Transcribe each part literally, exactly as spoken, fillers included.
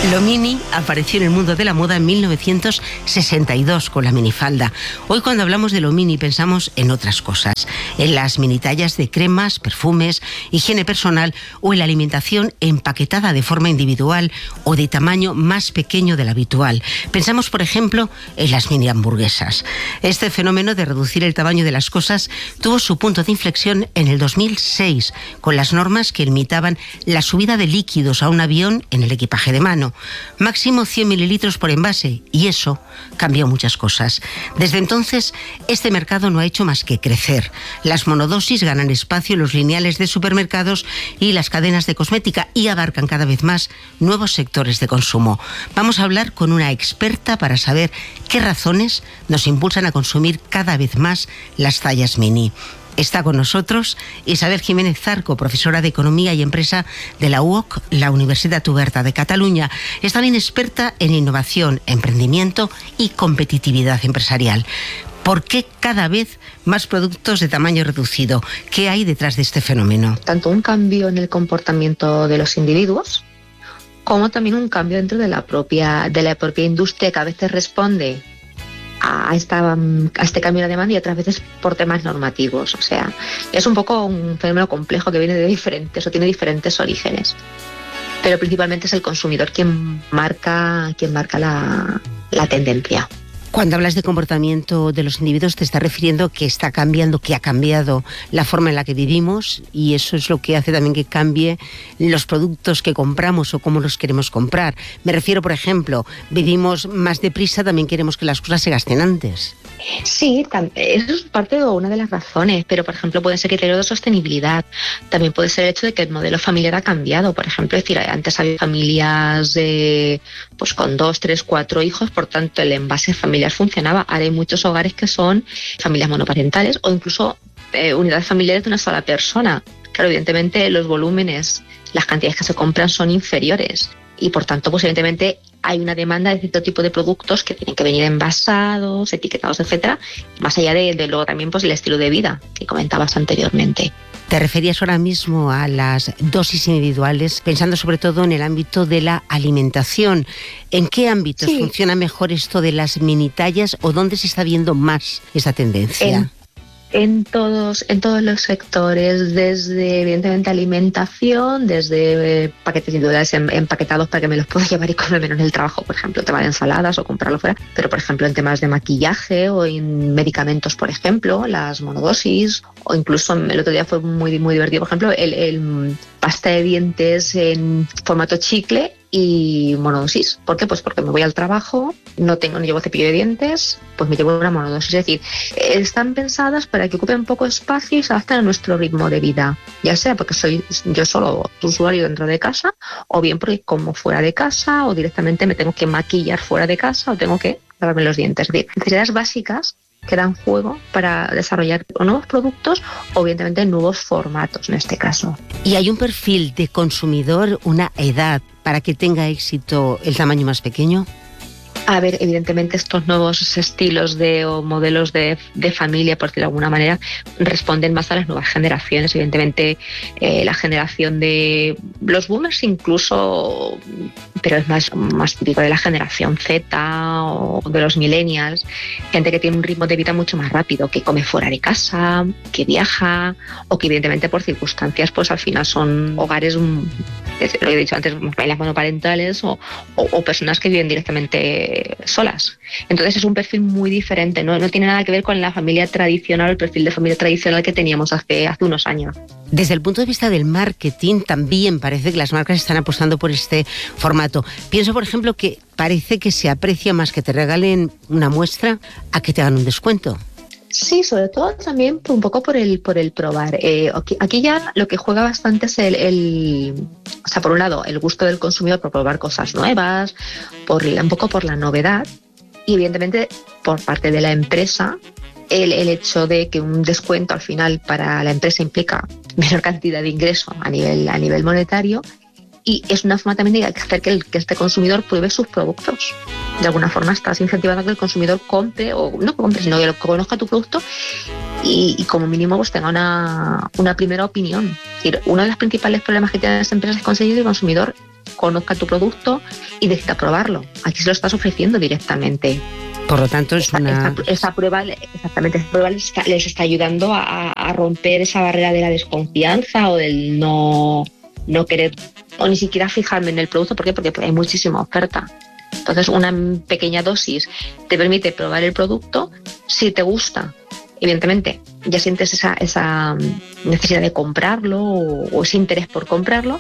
Lo mini apareció en el mundo de la moda en mil novecientos sesenta y dos con la minifalda. Hoy, cuando hablamos de lo mini, pensamos en otras cosas, en las mini tallas de cremas, perfumes, higiene personal o en la alimentación empaquetada de forma individual o de tamaño más pequeño del habitual. Pensamos, por ejemplo, en las mini hamburguesas. Este fenómeno de reducir el tamaño de las cosas tuvo su punto de inflexión en el dos mil seis, con las normas que limitaban la subida de líquidos a un avión en el equipaje de mano. Máximo cien mililitros por envase, y eso cambió muchas cosas. Desde entonces, este mercado no ha hecho más que crecer. Las monodosis ganan espacio en los lineales de supermercados y las cadenas de cosmética y abarcan cada vez más nuevos sectores de consumo. Vamos a hablar con una experta para saber qué razones nos impulsan a consumir cada vez más las tallas mini. Está con nosotros Isabel Jiménez Zarco, profesora de Economía y Empresa de la U O C, la Universitat Oberta de Cataluña. Es también experta en innovación, emprendimiento y competitividad empresarial. ¿Por qué cada vez más productos de tamaño reducido? ¿Qué hay detrás de este fenómeno? Tanto un cambio en el comportamiento de los individuos, como también un cambio dentro de la propia, de la propia industria, que a veces responde a, esta, a este cambio de demanda y otras veces por temas normativos. O sea, es un poco un fenómeno complejo que viene de diferentes o tiene diferentes orígenes. Pero principalmente es el consumidor quien marca, quien marca la, la tendencia. Cuando hablas de comportamiento de los individuos, te estás refiriendo que está cambiando, que ha cambiado la forma en la que vivimos, y eso es lo que hace también que cambie los productos que compramos o cómo los queremos comprar. Me refiero, por ejemplo, vivimos más deprisa, también queremos que las cosas se gasten antes. Sí, eso es parte de una de las razones, pero por ejemplo puede ser criterio de sostenibilidad. También puede ser el hecho de que el modelo familiar ha cambiado. Por ejemplo, es decir, antes había familias de, pues con dos, tres, cuatro hijos, por tanto el envase familiar funcionaba. Ahora hay muchos hogares que son familias monoparentales o incluso eh, unidades familiares de una sola persona. Claro, evidentemente los volúmenes, las cantidades que se compran son inferiores y por tanto, pues evidentemente hay una demanda de cierto tipo de productos que tienen que venir envasados, etiquetados, etcétera, más allá de, de luego también pues el estilo de vida que comentabas anteriormente. Te referías ahora mismo a las dosis individuales, pensando sobre todo en el ámbito de la alimentación. ¿En qué ámbitos sí. funciona mejor esto de las mini tallas o dónde se está viendo más esa tendencia? En, en, todos, en todos los sectores, desde evidentemente alimentación, desde eh, paquetes individuales en, empaquetados para que me los pueda llevar y comer menos en el trabajo, por ejemplo, tema de ensaladas o comprarlo fuera, pero por ejemplo en temas de maquillaje o en medicamentos, por ejemplo, las monodosis, o incluso el otro día fue muy, muy divertido, por ejemplo, el, el pasta de dientes en formato chicle y monodosis. ¿Por qué? Pues porque me voy al trabajo, no tengo ni llevo cepillo de dientes, pues me llevo una monodosis. Es decir, están pensadas para que ocupen poco espacio y se adapten a nuestro ritmo de vida, ya sea porque soy yo solo usuario dentro de casa, o bien porque como fuera de casa, o directamente me tengo que maquillar fuera de casa, o tengo que lavarme los dientes. Es decir, necesidades básicas que dan juego para desarrollar nuevos productos o evidentemente nuevos formatos en este caso. ¿Y hay un perfil de consumidor, una edad para que tenga éxito el tamaño más pequeño? A ver, evidentemente estos nuevos estilos de o modelos de, de familia, por decirlo de alguna manera, responden más a las nuevas generaciones. Evidentemente eh, la generación de los boomers incluso, pero es más, más típico de la generación Z o de los millennials, gente que tiene un ritmo de vida mucho más rápido, que come fuera de casa, que viaja o que evidentemente por circunstancias pues al final son hogares, lo he dicho antes, familias monoparentales o, o, o personas que viven directamente solas. Entonces es un perfil muy diferente, ¿no? No tiene nada que ver con la familia tradicional, el perfil de familia tradicional que teníamos hace, hace unos años. Desde el punto de vista del marketing, también parece que las marcas están apostando por este formato. Pienso, por ejemplo, que parece que se aprecia más que te regalen una muestra a que te hagan un descuento. Sí, sobre todo también un poco por el por el probar. Eh, aquí, aquí ya lo que juega bastante es el, el, o sea, por un lado, el gusto del consumidor por probar cosas nuevas, por un poco por la novedad, y evidentemente por parte de la empresa, el, el hecho de que un descuento al final para la empresa implica menor cantidad de ingreso a nivel, a nivel monetario, y es una forma también de hacer que, el, que este consumidor pruebe sus productos. De alguna forma estás incentivando a que el consumidor compre, o no compre, sino que lo conozca tu producto y, y como mínimo pues tenga una, una primera opinión. Es decir, uno de los principales problemas que tienen las empresas es conseguir que el consumidor conozca tu producto y decida probarlo. Aquí se lo estás ofreciendo directamente. Por lo tanto, es esa, una... esa, esa prueba, exactamente, esa prueba les está, les está ayudando a, a romper esa barrera de la desconfianza o del no, no querer o ni siquiera fijarme en el producto. ¿Por qué? Porque hay muchísima oferta. Entonces, una pequeña dosis te permite probar el producto. Si te gusta, evidentemente, ya sientes esa, esa necesidad de comprarlo o, o ese interés por comprarlo.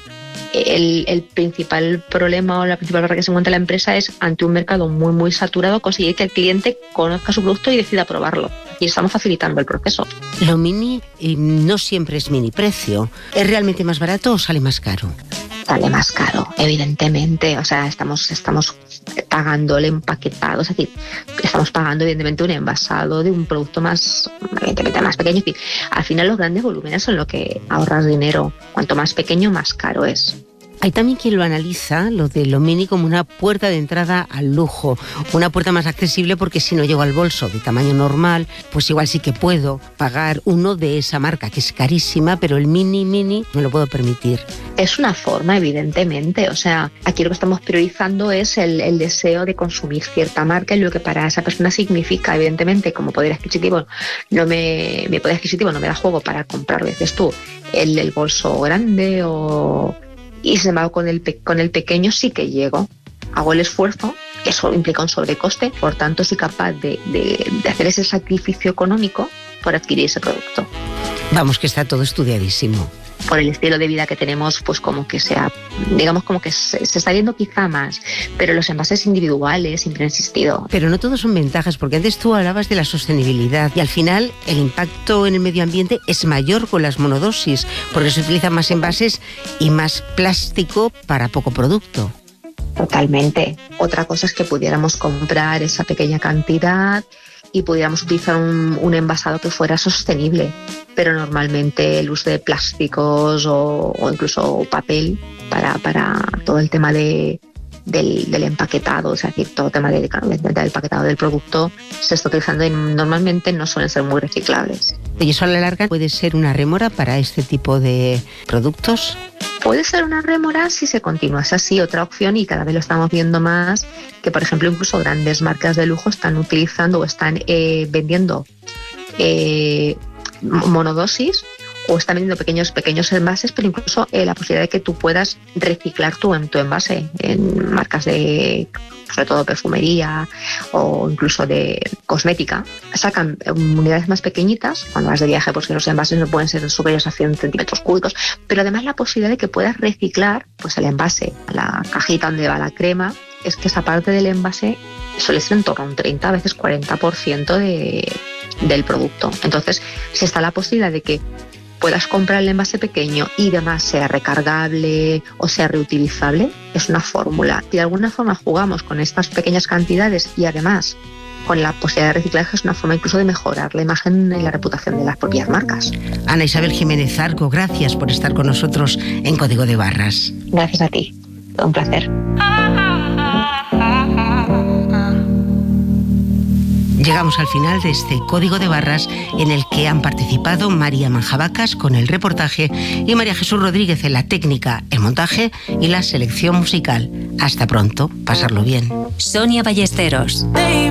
El, el principal problema o la principal barrera que se encuentra la empresa es, ante un mercado muy muy saturado, conseguir que el cliente conozca su producto y decida probarlo. Y estamos facilitando el proceso. Lo mini eh, no siempre es mini precio. ¿Es realmente más barato o sale más caro? Sale más caro, evidentemente. O sea, estamos, estamos pagando el empaquetado, es decir, estamos pagando evidentemente un envasado de un producto más, evidentemente más pequeño. Es decir, al final los grandes volúmenes son lo que ahorras dinero. Cuanto más pequeño, más caro es. Hay también quien lo analiza, lo de lo mini, como una puerta de entrada al lujo, una puerta más accesible, porque si no llego al bolso de tamaño normal, pues igual sí que puedo pagar uno de esa marca, que es carísima, pero el mini mini me lo puedo permitir. Es una forma, evidentemente. O sea, aquí lo que estamos priorizando es el, el deseo de consumir cierta marca y lo que para esa persona significa, evidentemente, como poder adquisitivo, no me, mi poder adquisitivo no me da juego para comprar, dices tú, el, el bolso grande o... Y sin embargo, con el, pe- con el pequeño sí que llego, hago el esfuerzo, eso implica un sobrecoste, por tanto soy capaz de, de, de hacer ese sacrificio económico por adquirir ese producto. Vamos, que está todo estudiadísimo. Por el estilo de vida que tenemos, pues como que sea, digamos como que se, se está viendo quizá más, pero los envases individuales siempre han existido. Pero no todos son ventajas, porque antes tú hablabas de la sostenibilidad y al final el impacto en el medio ambiente es mayor con las monodosis, porque se utilizan más envases y más plástico para poco producto. Totalmente. Otra cosa es que pudiéramos comprar esa pequeña cantidad y pudiéramos utilizar un, un envasado que fuera sostenible, pero normalmente el uso de plásticos o, o incluso papel para, para todo el tema de, del, del empaquetado, es decir, todo el tema del, del empaquetado del producto se está utilizando y normalmente no suelen ser muy reciclables. ¿Y eso a la larga puede ser una rémora para este tipo de productos? Puede ser una rémora si se continuase así. Otra opción, y cada vez lo estamos viendo más, que por ejemplo incluso grandes marcas de lujo están utilizando o están eh, vendiendo eh, monodosis o están vendiendo pequeños pequeños envases, pero incluso eh, la posibilidad de que tú puedas reciclar tu, tu envase en marcas de, sobre todo perfumería o incluso de cosmética. Sacan unidades más pequeñitas, cuando vas de viaje, pues que los envases no pueden ser superiores a cien centímetros cúbicos, pero además la posibilidad de que puedas reciclar pues el envase, la cajita donde va la crema, es que esa parte del envase suele ser en torno a un treinta, a veces cuarenta por ciento de, del producto. Entonces, si está la posibilidad de que puedas comprar el envase pequeño y demás sea recargable o sea reutilizable, es una fórmula. Si de alguna forma jugamos con estas pequeñas cantidades y además con la posibilidad de reciclaje, es una forma incluso de mejorar la imagen y la reputación de las propias marcas. Ana Isabel Jiménez Zarco, gracias por estar con nosotros en Código de Barras. Gracias a ti, un placer. Llegamos al final de este Código de Barras en el que han participado María Manjabacas con el reportaje y María Jesús Rodríguez en la técnica, el montaje y la selección musical. Hasta pronto, pasarlo bien. Sonia Ballesteros.